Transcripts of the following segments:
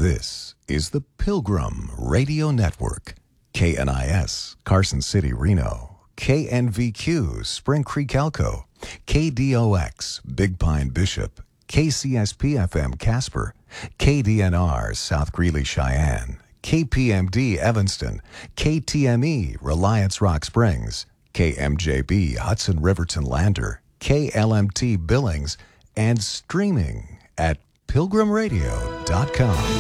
This is the Pilgrim Radio Network. KNIS, Carson City, Reno. KNVQ, Spring Creek, Elko. KDOX, Big Pine, Bishop. KCSP-FM, Casper. KDNR, South Greeley, Cheyenne. KPMD, Evanston. KTME, Reliance Rock Springs. KMJB, Hudson Riverton Lander. KLMT, Billings. And streaming at pilgrimradio.com.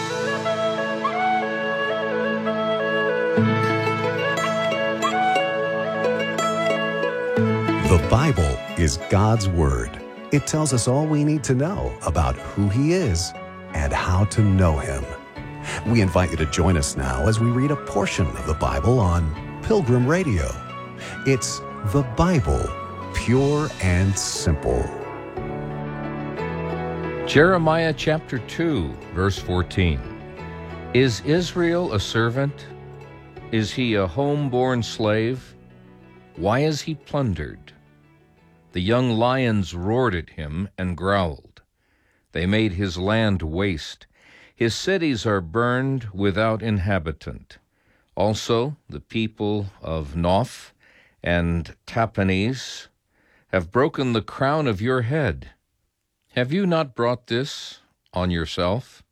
The Bible is God's Word. It tells us all we need to know about who He is and how to know Him. We invite you to join us now as we read a portion of the Bible on Pilgrim Radio. It's the Bible, pure and simple. Jeremiah chapter 2, verse 14. Is Israel a servant? Is he a home-born slave? Why is he plundered? The young lions roared at him and growled. They made his land waste. His cities are burned without inhabitant. Also, the people of Noph and Tahpanhes have broken the crown of your head. Have you not brought this on yourself?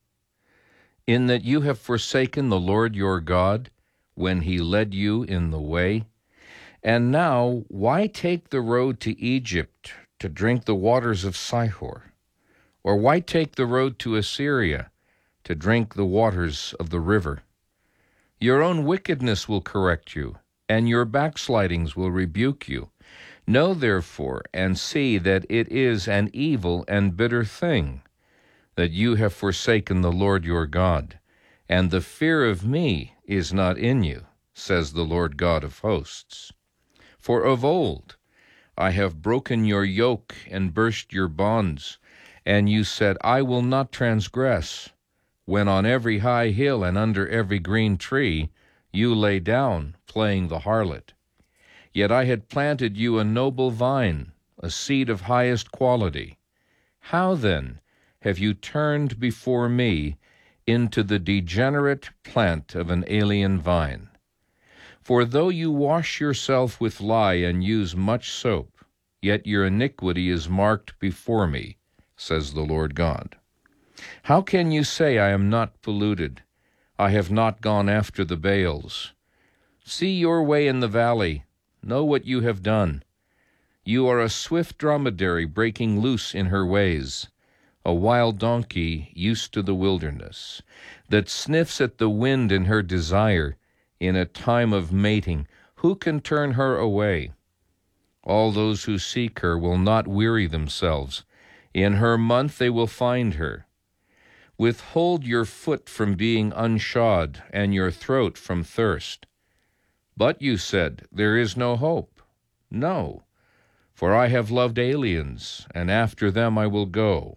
In that you have forsaken the Lord your God when he led you in the way? And now, why take the road to Egypt to drink the waters of Sihor? Or why take the road to Assyria to drink the waters of the river? Your own wickedness will correct you, and your backslidings will rebuke you. Know therefore and see that it is an evil and bitter thing that you have forsaken the Lord your God, and the fear of me is not in you, says the Lord God of hosts. For of old I have broken your yoke and burst your bonds, and you said, I will not transgress, when on every high hill and under every green tree you lay down, playing the harlot. Yet I had planted you a noble vine, a seed of highest quality. How then have you turned before me into the degenerate plant of an alien vine? For though you wash yourself with lye and use much soap, yet your iniquity is marked before me, says the Lord God. How can you say, I am not polluted? I have not gone after the Baals. See your way in the valley. Know what you have done. You are a swift dromedary breaking loose in her ways, a wild donkey used to the wilderness, that sniffs at the wind in her desire, in a time of mating. Who can turn her away? All those who seek her will not weary themselves. In her month they will find her. Withhold your foot from being unshod, and your throat from thirst. But you said, there is no hope. No, for I have loved aliens, and after them I will go.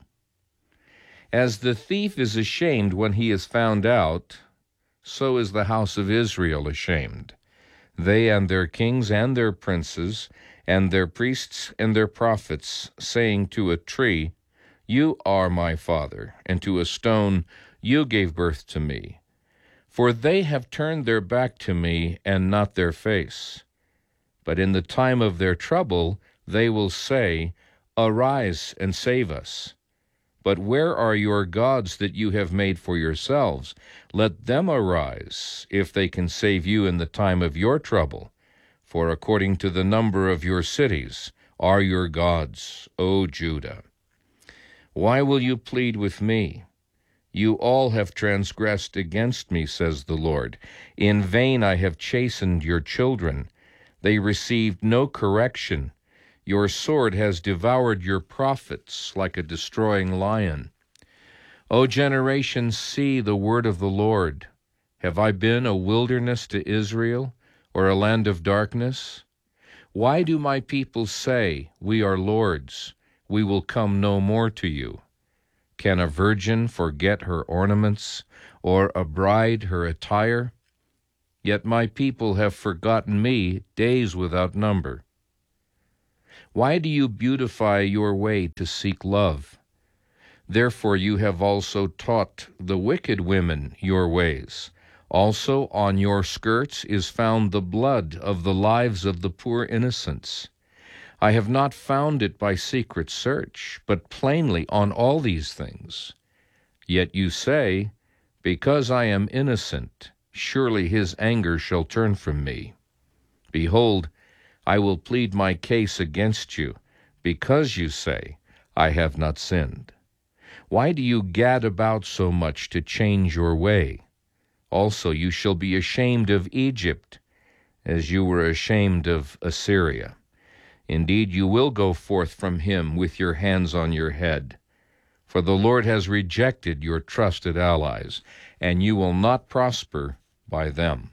As the thief is ashamed when he is found out, so is the house of Israel ashamed. They and their kings and their princes, and their priests and their prophets, saying to a tree, you are my father, and to a stone, you gave birth to me. For they have turned their back to me and not their face. But in the time of their trouble they will say, arise and save us. But where are your gods that you have made for yourselves? Let them arise, if they can save you in the time of your trouble. For according to the number of your cities are your gods, O Judah. Why will you plead with me? You all have transgressed against me, says the Lord. In vain I have chastened your children. They received no correction. Your sword has devoured your prophets like a destroying lion. O generation, see the word of the Lord. Have I been a wilderness to Israel, or a land of darkness? Why do my people say, we are lords, we will come no more to you? Can a virgin forget her ornaments, or a bride her attire? Yet my people have forgotten me days without number. Why do you beautify your way to seek love? Therefore you have also taught the wicked women your ways. Also on your skirts is found the blood of the lives of the poor innocents. I have not found it by secret search, but plainly on all these things. Yet you say, because I am innocent, surely his anger shall turn from me. Behold, I will plead my case against you, because you say, I have not sinned. Why do you gad about so much to change your way? Also you shall be ashamed of Egypt, as you were ashamed of Assyria. Indeed, you will go forth from him with your hands on your head. For the Lord has rejected your trusted allies, and you will not prosper by them.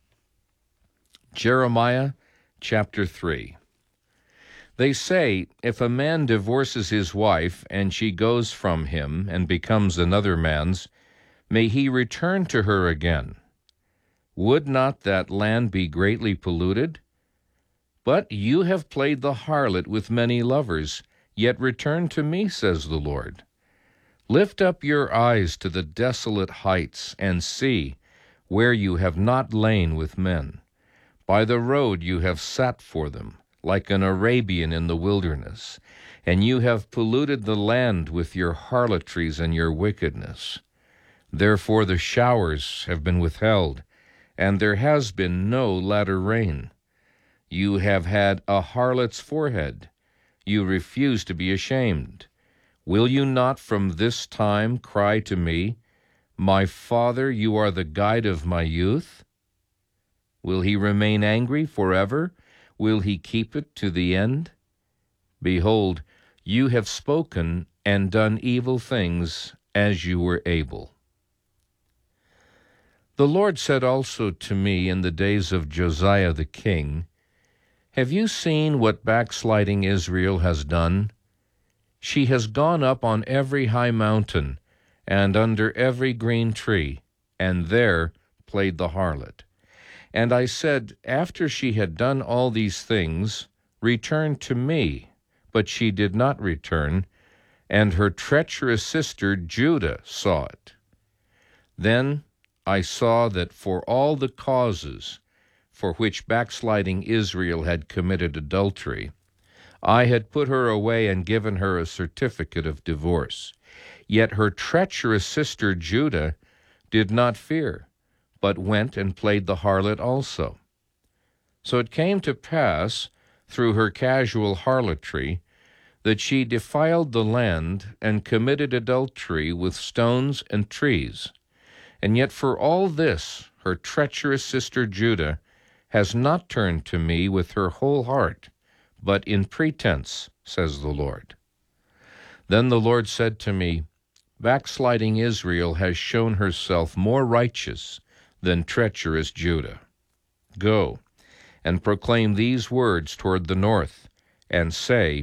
Jeremiah chapter 3. They say, if a man divorces his wife, and she goes from him and becomes another man's, may he return to her again. Would not that land be greatly polluted? But you have played the harlot with many lovers, yet return to me, says the Lord. Lift up your eyes to the desolate heights, and see where you have not lain with men. By the road you have sat for them, like an Arabian in the wilderness, and you have polluted the land with your harlotries and your wickedness. Therefore the showers have been withheld, and there has been no latter rain. You have had a harlot's forehead. You refuse to be ashamed. Will you not from this time cry to me, my Father, you are the guide of my youth? Will he remain angry forever? Will he keep it to the end? Behold, you have spoken and done evil things as you were able. The Lord said also to me in the days of Josiah the king, have you seen what backsliding Israel has done? She has gone up on every high mountain and under every green tree, and there played the harlot. And I said, after she had done all these things, return to me. But she did not return, and her treacherous sister Judah saw it. Then I saw that for all the causes for which backsliding Israel had committed adultery, I had put her away and given her a certificate of divorce. Yet her treacherous sister Judah did not fear, but went and played the harlot also. So it came to pass, through her casual harlotry, that she defiled the land and committed adultery with stones and trees. And yet for all this, her treacherous sister Judah has not turned to me with her whole heart, but in pretense, says the Lord. Then the Lord said to me, backsliding Israel has shown herself more righteous than treacherous Judah. Go and proclaim these words toward the north, and say,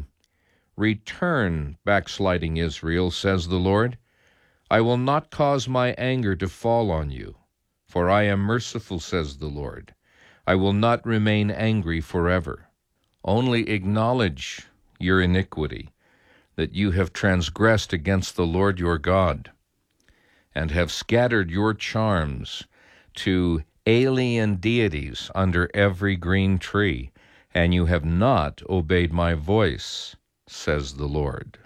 return, backsliding Israel, says the Lord. I will not cause my anger to fall on you, for I am merciful, says the Lord. I will not remain angry forever. Only acknowledge your iniquity, that you have transgressed against the Lord your God, and have scattered your charms to alien deities under every green tree, and you have not obeyed my voice, says the Lord.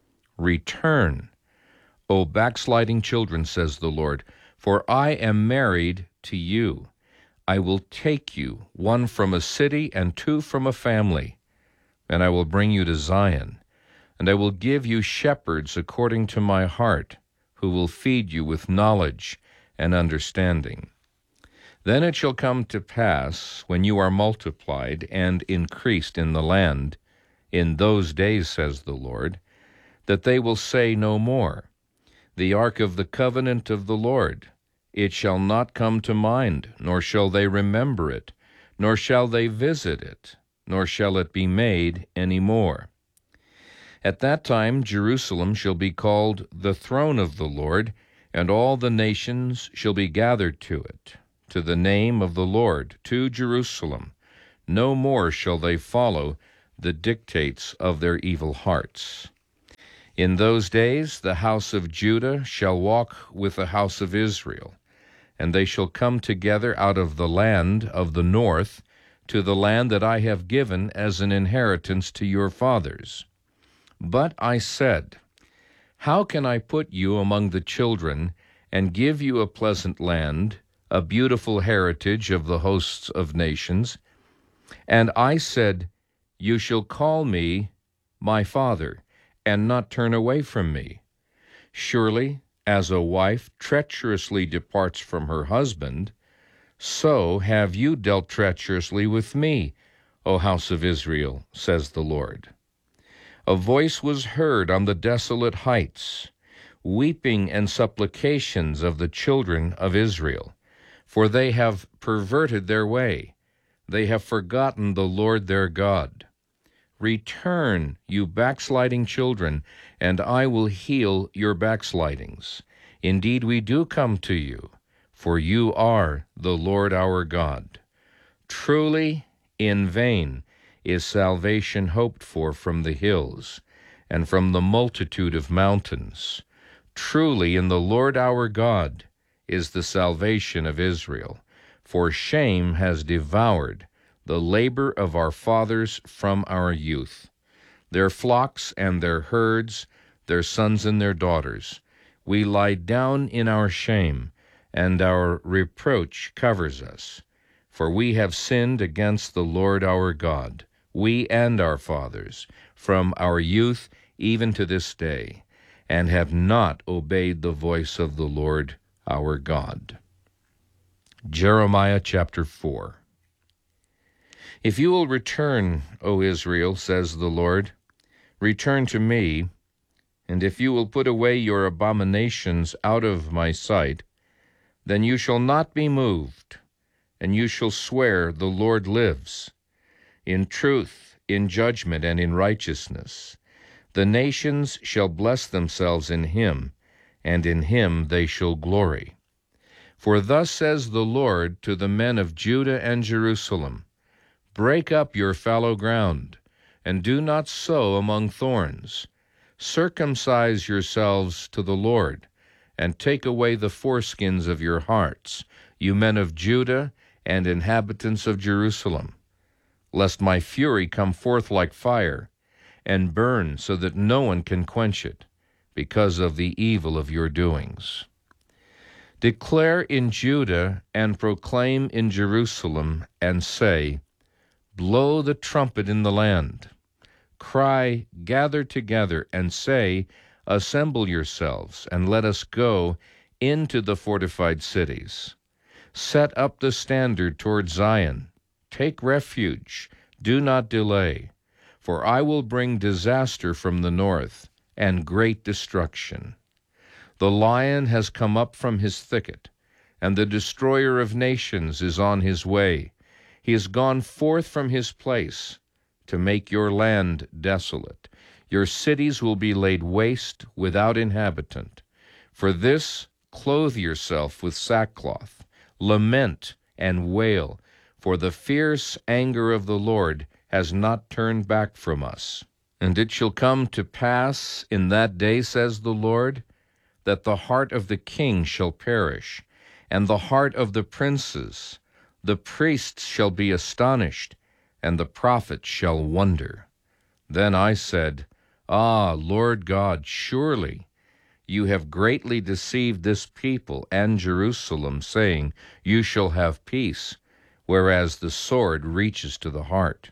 Return, O backsliding children, says the Lord, for I am married to you. I will take you, one from a city and two from a family, and I will bring you to Zion, and I will give you shepherds according to my heart, who will feed you with knowledge and understanding. Then it shall come to pass, when you are multiplied and increased in the land, in those days, says the Lord, that they will say no more, the ark of the covenant of the Lord, it shall not come to mind, nor shall they remember it, nor shall they visit it, nor shall it be made any more. At that time Jerusalem shall be called the throne of the Lord, and all the nations shall be gathered to it, to the name of the Lord, to Jerusalem. No more shall they follow the dictates of their evil hearts. In those days the house of Judah shall walk with the house of Israel, and they shall come together out of the land of the north to the land that I have given as an inheritance to your fathers. But I said, how can I put you among the children and give you a pleasant land, a beautiful heritage of the hosts of nations? And I said, you shall call me my father, and not turn away from me. Surely, as a wife treacherously departs from her husband, so have you dealt treacherously with me, O house of Israel, says the Lord. A voice was heard on the desolate heights, weeping and supplications of the children of Israel, for they have perverted their way. They have forgotten the Lord their God. Return, you backsliding children, and I will heal your backslidings. Indeed, we do come to you, for you are the Lord our God. Truly, in vain is salvation hoped for from the hills, and from the multitude of mountains. Truly, in the Lord our God is the salvation of Israel, for shame has devoured the labor of our fathers from our youth. Their flocks and their herds, their sons and their daughters, we lie down in our shame, and our reproach covers us. For we have sinned against the Lord our God, we and our fathers, from our youth even to this day, and have not obeyed the voice of the Lord our God. Jeremiah chapter 4. If you will return, O Israel, says the Lord, return to me, and if you will put away your abominations out of my sight, then you shall not be moved, and you shall swear the Lord lives. In truth, in judgment, and in righteousness, the nations shall bless themselves in him, and in him they shall glory. For thus says the Lord to the men of Judah and Jerusalem, break up your fallow ground, and do not sow among thorns. Circumcise yourselves to the Lord, and take away the foreskins of your hearts, you men of Judah and inhabitants of Jerusalem, lest my fury come forth like fire, and burn so that no one can quench it, because of the evil of your doings. Declare in Judah and proclaim in Jerusalem, and say, blow the trumpet in the land. Cry, gather together, and say, assemble yourselves, and let us go into the fortified cities. Set up the standard toward Zion. Take refuge, do not delay. For I will bring disaster from the north, and great destruction. The lion has come up from his thicket, and the destroyer of nations is on his way. He has gone forth from his place to make your land desolate. Your cities will be laid waste without inhabitant. For this, clothe yourself with sackcloth, lament and wail, for the fierce anger of the Lord has not turned back from us. And it shall come to pass in that day, says the Lord, that the heart of the king shall perish, and the heart of the princes. The priests shall be astonished, and the prophets shall wonder. Then I said, ah, Lord God, surely you have greatly deceived this people and Jerusalem, saying, you shall have peace, whereas the sword reaches to the heart.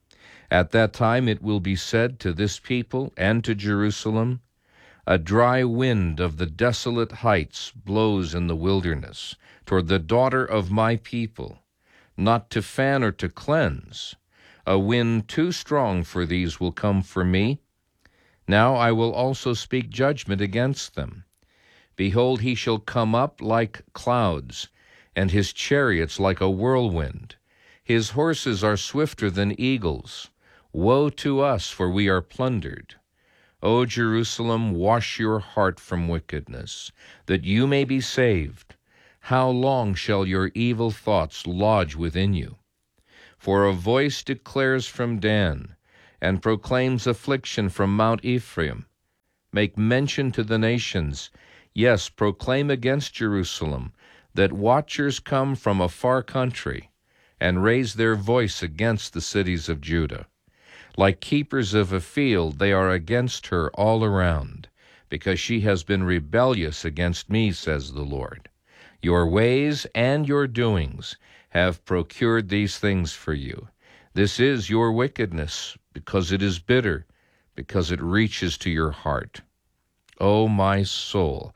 At that time it will be said to this people and to Jerusalem, a dry wind of the desolate heights blows in the wilderness toward the daughter of my people, not to fan or to cleanse. A wind too strong for these will come for me. Now I will also speak judgment against them. Behold, he shall come up like clouds, and his chariots like a whirlwind. His horses are swifter than eagles. Woe to us, for we are plundered. O Jerusalem, wash your heart from wickedness, that you may be saved. How long shall your evil thoughts lodge within you? For a voice declares from Dan, and proclaims affliction from Mount Ephraim. Make mention to the nations. Yes, proclaim against Jerusalem, that watchers come from a far country, and raise their voice against the cities of Judah. Like keepers of a field, they are against her all around, because she has been rebellious against me, says the Lord. Your ways and your doings have procured these things for you. This is your wickedness, because it is bitter, because it reaches to your heart. O my soul,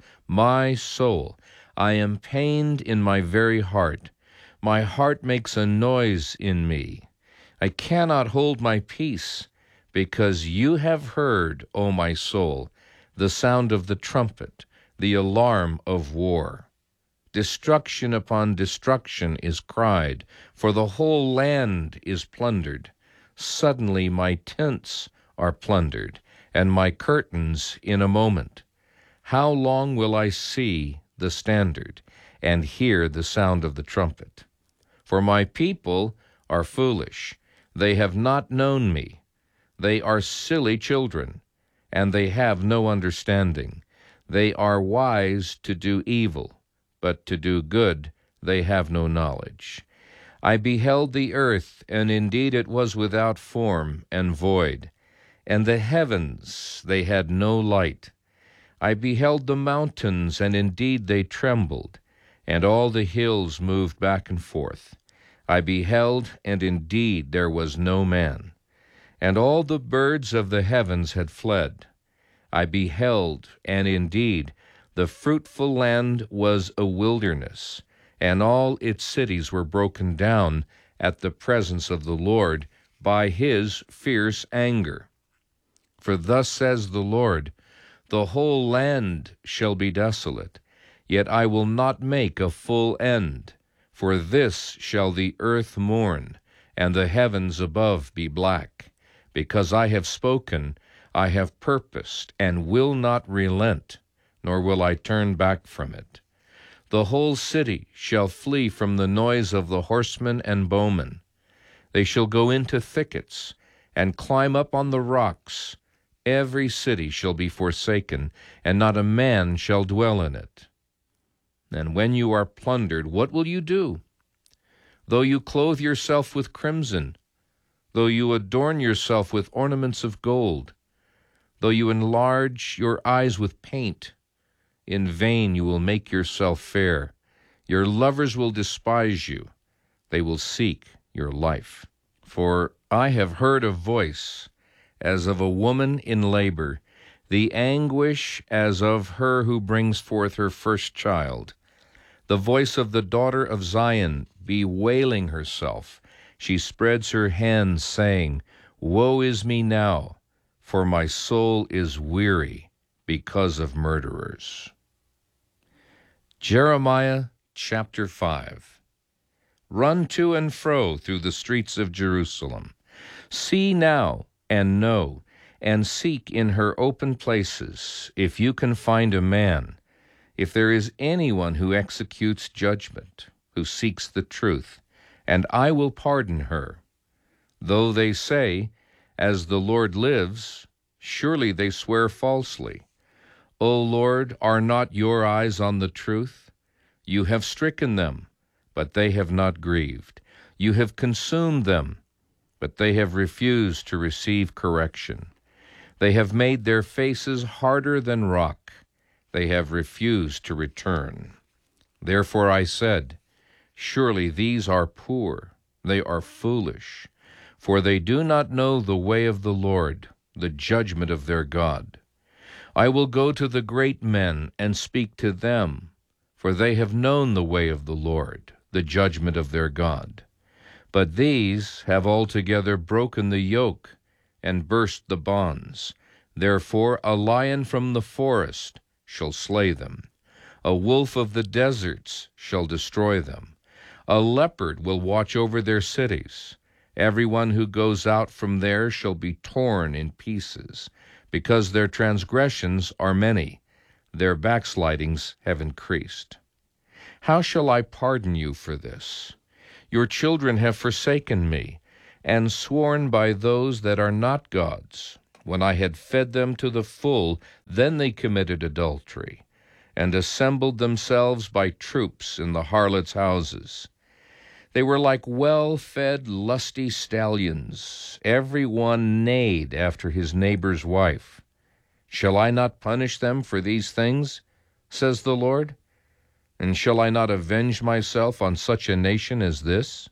I am pained in my very heart. My heart makes a noise in me. I cannot hold my peace, because you have heard, O my soul, the sound of the trumpet, the alarm of war. Destruction upon destruction is cried, for the whole land is plundered. Suddenly my tents are plundered, and my curtains in a moment. How long will I see the standard, and hear the sound of the trumpet? For my people are foolish. They have not known me. They are silly children, and they have no understanding. They are wise to do evil, but to do good they have no knowledge. I beheld the earth, and indeed it was without form and void, and the heavens, they had no light. I beheld the mountains, and indeed they trembled, and all the hills moved back and forth. I beheld, and indeed there was no man. And all the birds of the heavens had fled. I beheld, and indeed the fruitful land was a wilderness, and all its cities were broken down at the presence of the Lord by his fierce anger. For thus says the Lord, the whole land shall be desolate, yet I will not make a full end. For this shall the earth mourn, and the heavens above be black. Because I have spoken, I have purposed, and will not relent, nor will I turn back from it. The whole city shall flee from the noise of the horsemen and bowmen. They shall go into thickets, and climb up on the rocks. Every city shall be forsaken, and not a man shall dwell in it. And when you are plundered, what will you do? Though you clothe yourself with crimson, though you adorn yourself with ornaments of gold, though you enlarge your eyes with paint, in vain you will make yourself fair. Your lovers will despise you. They will seek your life. For I have heard a voice as of a woman in labor, the anguish as of her who brings forth her first child. The voice of the daughter of Zion bewailing herself. She spreads her hands, saying, Woe is me now, for my soul is weary because of murderers. Jeremiah chapter 5. Run to and fro through the streets of Jerusalem. See now and know, and seek in her open places, if you can find a man, if there is anyone who executes judgment, who seeks the truth, and I will pardon her. Though they say, As the Lord lives, surely they swear falsely. O Lord, are not your eyes on the truth? You have stricken them, but they have not grieved. You have consumed them, but they have refused to receive correction. They have made their faces harder than rock. They have refused to return. Therefore I said, Surely these are poor, they are foolish, for they do not know the way of the Lord, the judgment of their God. I will go to the great men and speak to them, for they have known the way of the Lord, the judgment of their God. But these have altogether broken the yoke and burst the bonds. Therefore a lion from the forest shall slay them. A wolf of the deserts shall destroy them. A leopard will watch over their cities. Everyone who goes out from there shall be torn in pieces, because their transgressions are many, their backslidings have increased. How shall I pardon you for this? Your children have forsaken me, and sworn by those that are not gods. When I had fed them to the full, then they committed adultery, and assembled themselves by troops in the harlots' houses. They were like well-fed, lusty stallions. Every one neighed after his neighbor's wife. Shall I not punish them for these things, says the Lord? And shall I not avenge myself on such a nation as this?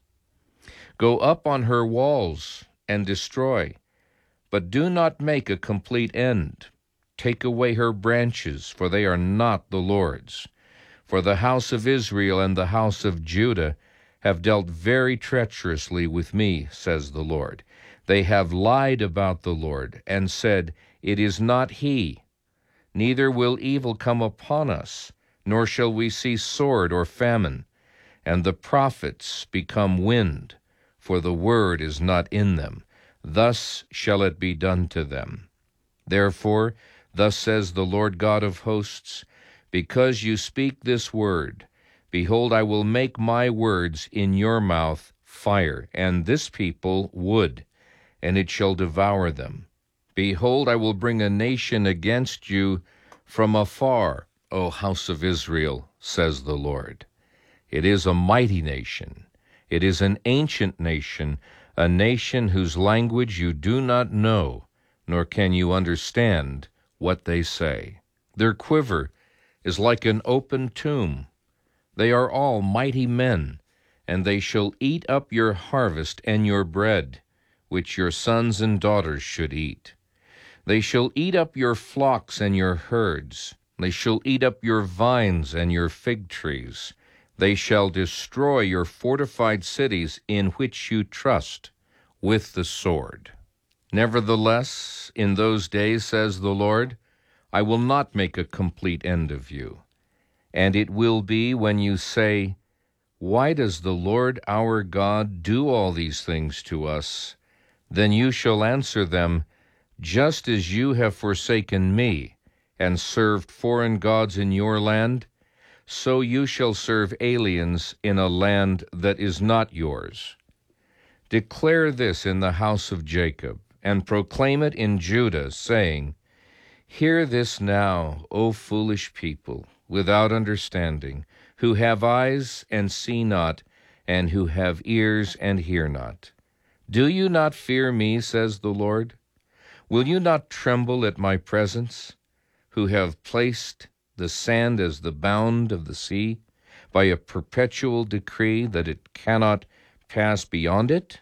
Go up on her walls and destroy, but do not make a complete end. Take away her branches, for they are not the Lord's. For the house of Israel and the house of Judah have dealt very treacherously with me, says the Lord. They have lied about the Lord, and said, It is not he. Neither will evil come upon us, nor shall we see sword or famine. And the prophets become wind, for the word is not in them. Thus shall it be done to them. Therefore, thus says the Lord God of hosts, because you speak this word, behold, I will make my words in your mouth fire, and this people wood, and it shall devour them. Behold, I will bring a nation against you from afar, O house of Israel, says the Lord. It is a mighty nation. It is an ancient nation, a nation whose language you do not know, nor can you understand what they say. Their quiver is like an open tomb. They are all mighty men, and they shall eat up your harvest and your bread, which your sons and daughters should eat. They shall eat up your flocks and your herds. They shall eat up your vines and your fig trees. They shall destroy your fortified cities in which you trust with the sword. Nevertheless, in those days, says the Lord, I will not make a complete end of you. And it will be when you say, Why does the Lord our God do all these things to us? Then you shall answer them, Just as you have forsaken me, and served foreign gods in your land, so you shall serve aliens in a land that is not yours. Declare this in the house of Jacob, and proclaim it in Judah, saying, Hear this now, O foolish people, without understanding, who have eyes and see not, and who have ears and hear not. Do you not fear me, says the Lord? Will you not tremble at my presence, who have placed the sand as the bound of the sea, by a perpetual decree that it cannot pass beyond it?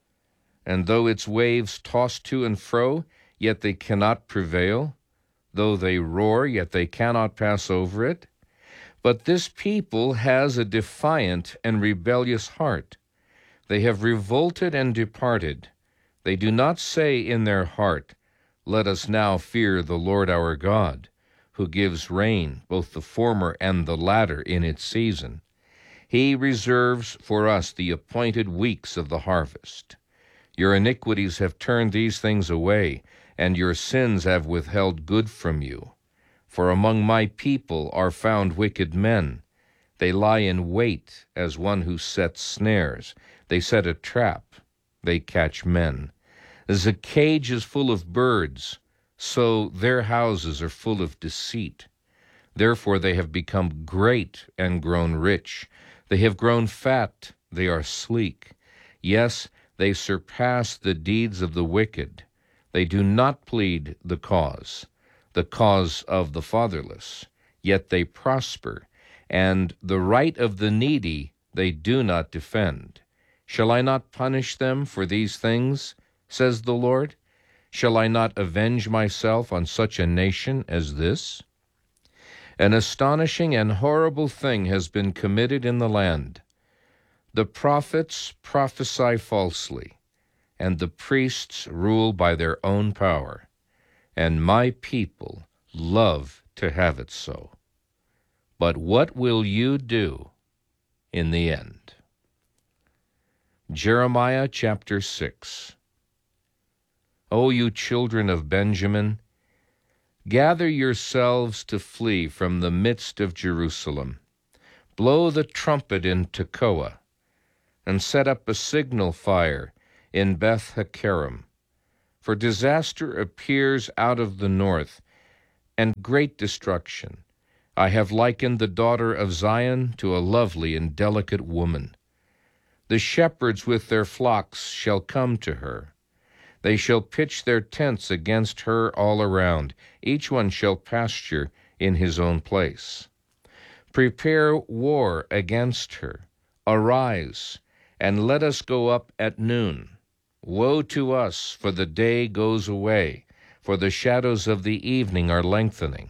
And though its waves toss to and fro, yet they cannot prevail. Though they roar, yet they cannot pass over it. But this people has a defiant and rebellious heart. They have revolted and departed. They do not say in their heart, Let us now fear the Lord our God, who gives rain, both the former and the latter, in its season. He reserves for us the appointed weeks of the harvest. Your iniquities have turned these things away, and your sins have withheld good from you. For among my people are found wicked men. They lie in wait as one who sets snares. They set a trap. They catch men. As a cage is full of birds, so their houses are full of deceit. Therefore they have become great and grown rich. They have grown fat, they are sleek. Yes, they surpass the deeds of the wicked. They do not plead the cause of the fatherless, yet they prosper, and the right of the needy they do not defend. Shall I not punish them for these things, says the Lord? Shall I not avenge myself on such a nation as this? An astonishing and horrible thing has been committed in the land. The prophets prophesy falsely, and the priests rule by their own power, and my people love to have it so. But what will you do in the end? Jeremiah chapter 6. O you children of Benjamin, gather yourselves to flee from the midst of Jerusalem. Blow the trumpet in Tekoa, and set up a signal fire in Beth-Hakerem. For disaster appears out of the north, and great destruction. I have likened the daughter of Zion to a lovely and delicate woman. The shepherds with their flocks shall come to her. They shall pitch their tents against her all around. Each one shall pasture in his own place. Prepare war against her. Arise, and let us go up at noon. Woe to us, for the day goes away, for the shadows of the evening are lengthening.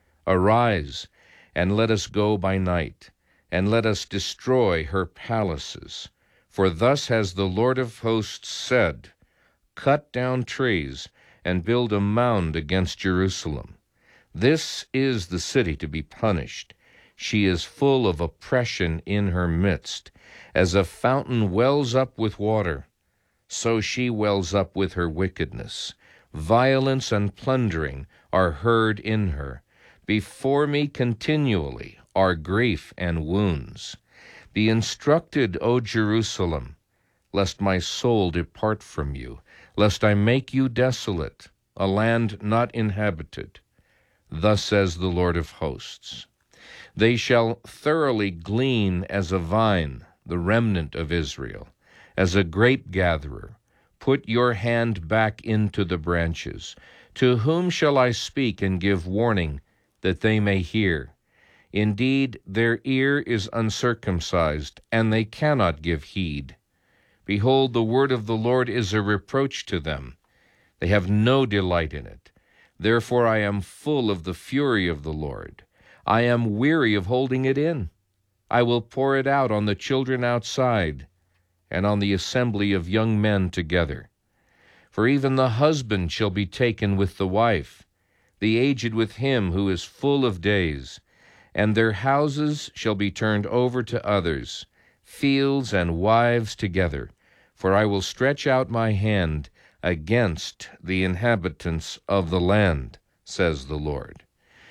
Arise, and let us go by night, and let us destroy her palaces. For thus has the Lord of hosts said, Cut down trees, and build a mound against Jerusalem. This is the city to be punished. She is full of oppression in her midst. As a fountain wells up with water, so she wells up with her wickedness. Violence and plundering are heard in her. Before me continually are grief and wounds. Be instructed, O Jerusalem, lest my soul depart from you, lest I make you desolate, a land not inhabited. Thus says the Lord of hosts. They shall thoroughly glean as a vine, the remnant of Israel, as a grape gatherer. Put your hand back into the branches. To whom shall I speak and give warning, that they may hear? Indeed, their ear is uncircumcised, and they cannot give heed. Behold, the word of the Lord is a reproach to them. They have no delight in it. Therefore I am full of the fury of the Lord. I am weary of holding it in. I will pour it out on the children outside, and on the assembly of young men together. For even the husband shall be taken with the wife, the aged with him who is full of days, and their houses shall be turned over to others, fields and wives together. For I will stretch out my hand against the inhabitants of the land, says the Lord.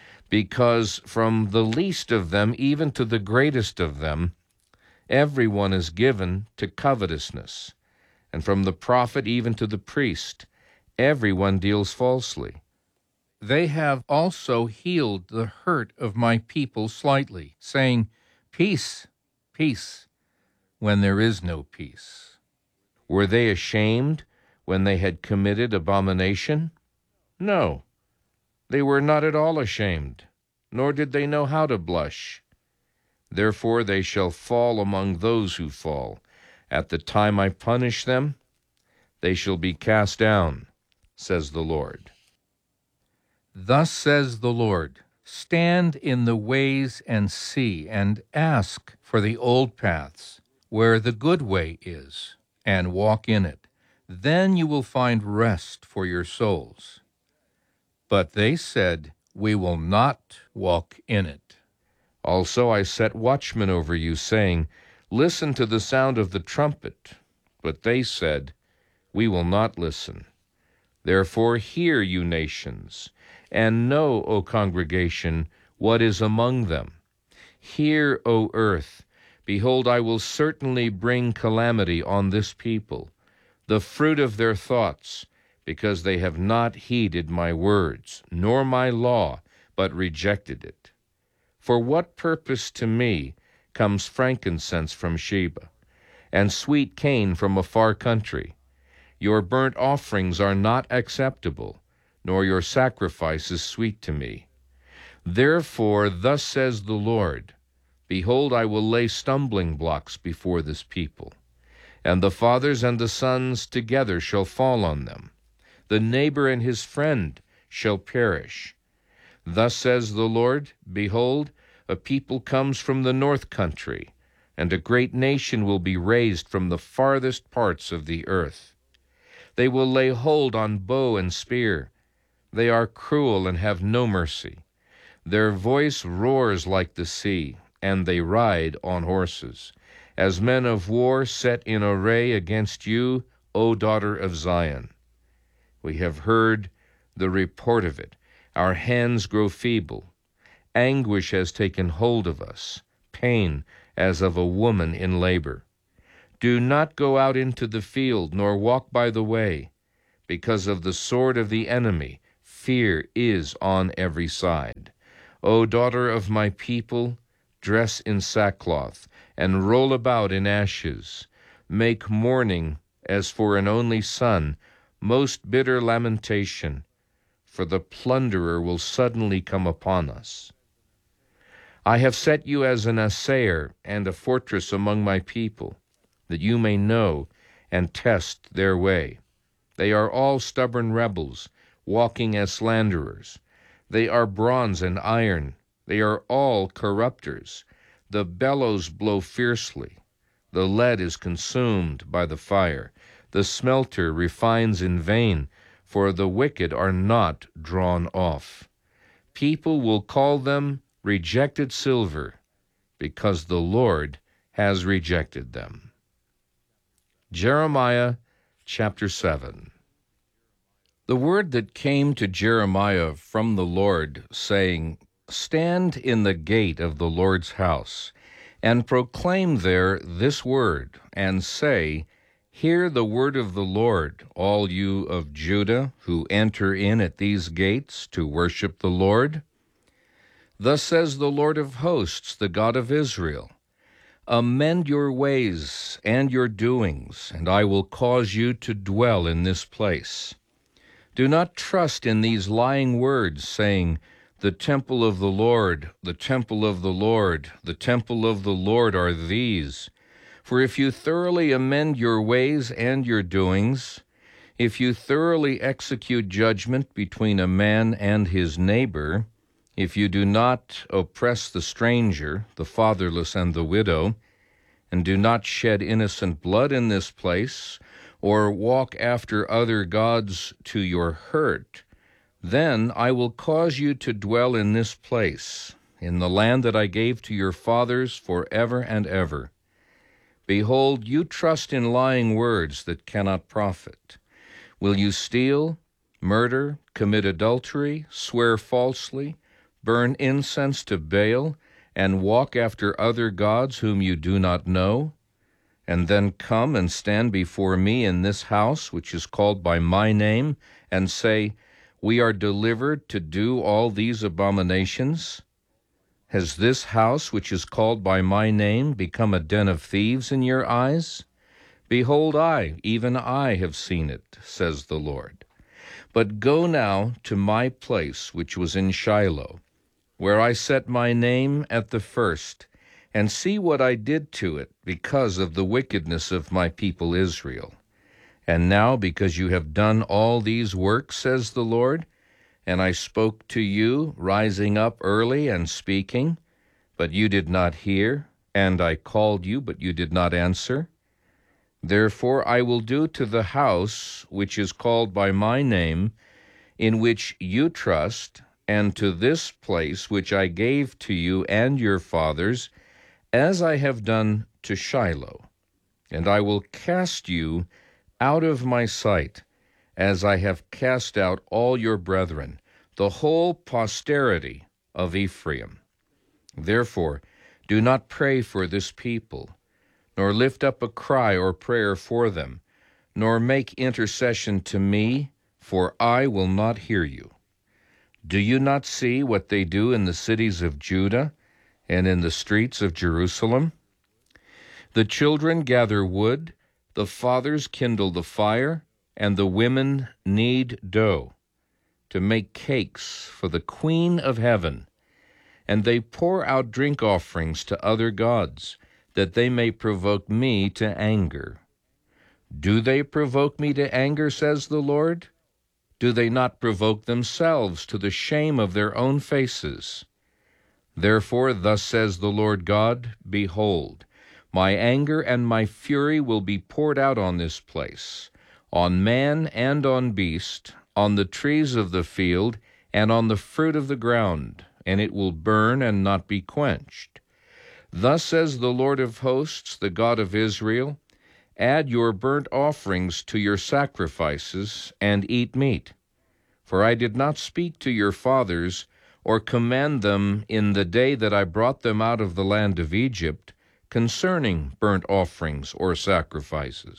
Because from the least of them even to the greatest of them, everyone is given to covetousness, and from the prophet even to the priest, everyone deals falsely. They have also healed the hurt of my people slightly, saying, Peace, peace, when there is no peace. Were they ashamed when they had committed abomination? No, they were not at all ashamed, nor did they know how to blush. Therefore they shall fall among those who fall. At the time I punish them, they shall be cast down, says the Lord. Thus says the Lord, Stand in the ways and see, and ask for the old paths, where the good way is, and walk in it. Then you will find rest for your souls. But they said, We will not walk in it. Also I set watchmen over you, saying, Listen to the sound of the trumpet. But they said, We will not listen. Therefore hear, you nations, and know, O congregation, what is among them. Hear, O earth, behold, I will certainly bring calamity on this people, the fruit of their thoughts, because they have not heeded my words, nor my law, but rejected it. For what purpose to me comes frankincense from Sheba, and sweet cane from a far country? Your burnt offerings are not acceptable, nor your sacrifices sweet to me. Therefore thus says the Lord, Behold, I will lay stumbling blocks before this people, and the fathers and the sons together shall fall on them. The neighbor and his friend shall perish. Thus says the Lord, Behold, a people comes from the north country, and a great nation will be raised from the farthest parts of the earth. They will lay hold on bow and spear. They are cruel and have no mercy. Their voice roars like the sea, and they ride on horses, as men of war set in array against you, O daughter of Zion. We have heard the report of it. Our hands grow feeble. Anguish has taken hold of us, pain as of a woman in labor. Do not go out into the field, nor walk by the way. because of the sword of the enemy, fear is on every side. O daughter of my people, dress in sackcloth, and roll about in ashes. Make mourning as for an only son, most bitter lamentation, for the plunderer will suddenly come upon us. I have set you as an assayer and a fortress among my people, that you may know and test their way. They are all stubborn rebels, walking as slanderers. They are bronze and iron. They are all corrupters. The bellows blow fiercely. The lead is consumed by the fire. The smelter refines in vain, for the wicked are not drawn off. People will call them rejected silver, because the Lord has rejected them. Jeremiah chapter 7. The word that came to Jeremiah from the Lord, saying, Stand in the gate of the Lord's house, and proclaim there this word, and say, Hear the word of the Lord, all you of Judah who enter in at these gates to worship the Lord. Thus says the Lord of hosts, the God of Israel, Amend your ways and your doings, and I will cause you to dwell in this place. Do not trust in these lying words, saying, The temple of the Lord, the temple of the Lord, the temple of the Lord are these. For if you thoroughly amend your ways and your doings, if you thoroughly execute judgment between a man and his neighbor, if you do not oppress the stranger, the fatherless, and the widow, and do not shed innocent blood in this place, or walk after other gods to your hurt, then I will cause you to dwell in this place, in the land that I gave to your fathers forever and ever. Behold, you trust in lying words that cannot profit. Will you steal, murder, commit adultery, swear falsely, burn incense to Baal, and walk after other gods whom you do not know, and then come and stand before me in this house, which is called by my name, and say, We are delivered to do all these abominations? Has this house, which is called by my name, become a den of thieves in your eyes? Behold, even I, have seen it, says the Lord. But go now to my place, which was in Shiloh, where I set my name at the first, and see what I did to it because of the wickedness of my people Israel. And now, because you have done all these works, says the Lord, and I spoke to you, rising up early and speaking, but you did not hear, and I called you, but you did not answer. Therefore I will do to the house which is called by my name, in which you trust, and to this place which I gave to you and your fathers, as I have done to Shiloh. And I will cast you out of my sight, as I have cast out all your brethren, the whole posterity of Ephraim. Therefore, do not pray for this people, nor lift up a cry or prayer for them, nor make intercession to me, for I will not hear you. Do you not see what they do in the cities of Judah and in the streets of Jerusalem? The children gather wood, the fathers kindle the fire, and the women knead dough to make cakes for the Queen of Heaven. And they pour out drink offerings to other gods, that they may provoke me to anger. Do they provoke me to anger, says the Lord? Do they not provoke themselves to the shame of their own faces? Therefore, thus says the Lord God, Behold, my anger and my fury will be poured out on this place, on man and on beast, on the trees of the field, and on the fruit of the ground, and it will burn and not be quenched. Thus says the Lord of hosts, the God of Israel, Add your burnt offerings to your sacrifices, and eat meat. For I did not speak to your fathers, or command them in the day that I brought them out of the land of Egypt, concerning burnt offerings or sacrifices.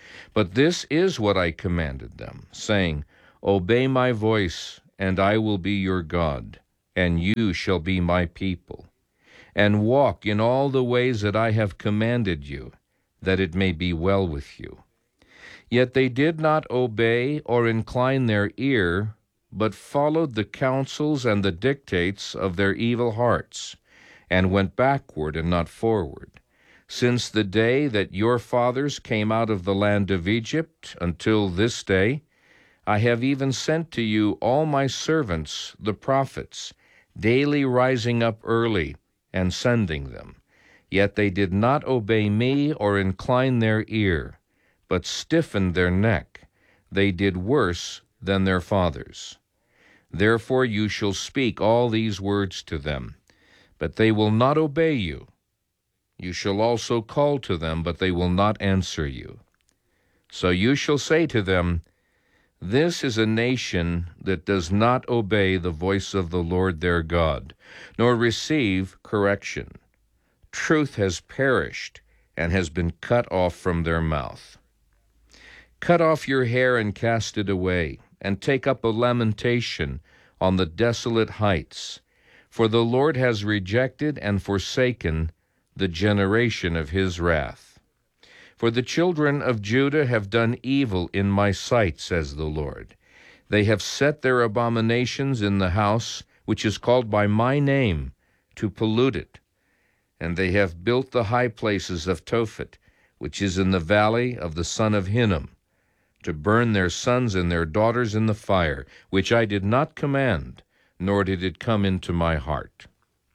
But this is what I commanded them, saying, Obey my voice, and I will be your God, and you shall be my people. And walk in all the ways that I have commanded you, that it may be well with you. Yet they did not obey or incline their ear, but followed the counsels and the dictates of their evil hearts, and went backward and not forward. Since the day that your fathers came out of the land of Egypt until this day, I have even sent to you all my servants, the prophets, daily rising up early and sending them. Yet they did not obey me or incline their ear, but stiffened their neck. They did worse than their fathers. Therefore you shall speak all these words to them, but they will not obey you. You shall also call to them, but they will not answer you. So you shall say to them, This is a nation that does not obey the voice of the Lord their God, nor receive correction. Truth has perished and has been cut off from their mouth. Cut off your hair and cast it away, and take up a lamentation on the desolate heights. For the Lord has rejected and forsaken the generation of his wrath. For the children of Judah have done evil in my sight, says the Lord. They have set their abominations in the house which is called by my name, to pollute it. And they have built the high places of Tophet, which is in the valley of the son of Hinnom, to burn their sons and their daughters in the fire, which I did not command, nor did it come into my heart.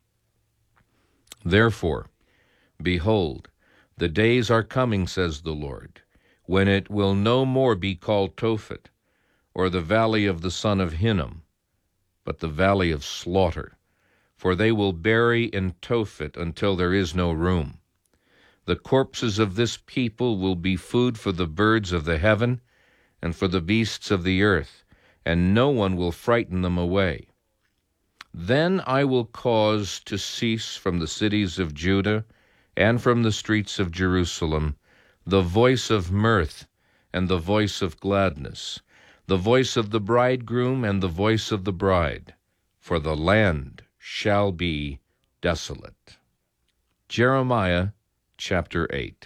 Therefore, behold, the days are coming, says the Lord, when it will no more be called Tophet, or the valley of the son of Hinnom, but the valley of slaughter. For they will bury in Tophet until there is no room. The corpses of this people will be food for the birds of the heaven and for the beasts of the earth, and no one will frighten them away. Then I will cause to cease from the cities of Judah and from the streets of Jerusalem the voice of mirth and the voice of gladness, the voice of the bridegroom and the voice of the bride, for the land shall be desolate. Jeremiah chapter 8.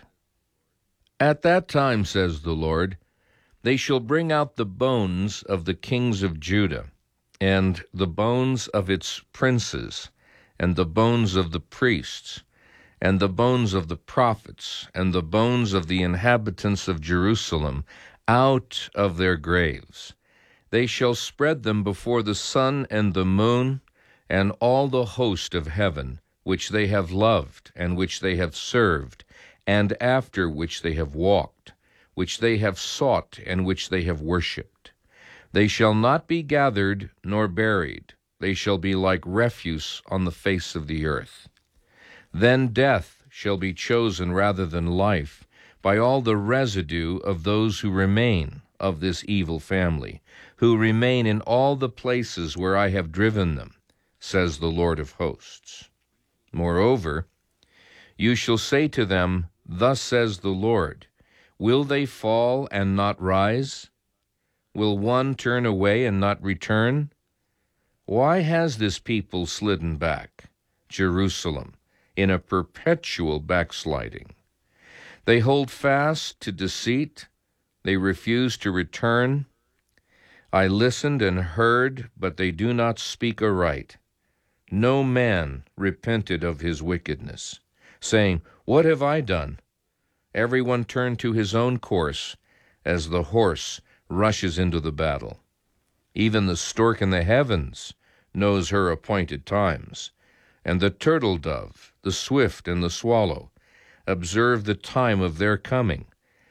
At that time, says the Lord, they shall bring out the bones of the kings of Judah, and the bones of its princes, and the bones of the priests, and the bones of the prophets, and the bones of the inhabitants of Jerusalem, out of their graves. They shall spread them before the sun and the moon, and all the host of heaven, which they have loved, and which they have served, and after which they have walked, which they have sought, and which they have worshipped. They shall not be gathered nor buried. They shall be like refuse on the face of the earth. Then death shall be chosen rather than life by all the residue of those who remain of this evil family, who remain in all the places where I have driven them, says the Lord of hosts. Moreover, you shall say to them, Thus says the Lord, Will they fall and not rise? Will one turn away and not return? Why has this people slidden back, Jerusalem, in a perpetual backsliding? They hold fast to deceit. They refuse to return. I listened and heard, but they do not speak aright. No man repented of his wickedness, saying, What have I done? Everyone turned to his own course, as the horse rushes into the battle. Even the stork in the heavens knows her appointed times, and the turtle dove, the swift, and the swallow observe the time of their coming.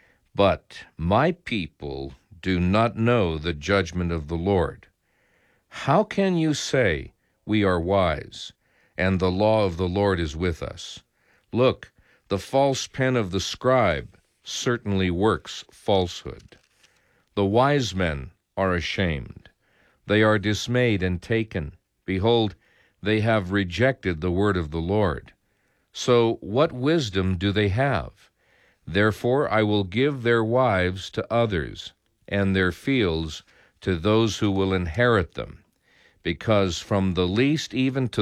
But my people do not know the judgment of the Lord. How can you say, We are wise, and the law of the Lord is with us? Look, the false pen of the scribe certainly works falsehood. The wise men are ashamed. They are dismayed and taken. Behold, they have rejected the word of the Lord. So what wisdom do they have? Therefore I will give their wives to others, and their fields to those who will inherit them, because from the least even to